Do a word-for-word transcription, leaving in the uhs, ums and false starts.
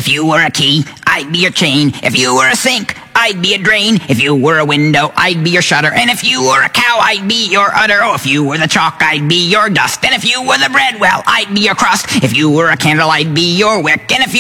If you were a key, I'd be your chain. If you were a sink, I'd be a drain. If you were a window, I'd be your shutter. And if you were a cow, I'd be your udder. Oh, if you were the chalk, I'd be your dust. And if you were the bread, well, I'd be your crust. If you were a candle, I'd be your wick. And if you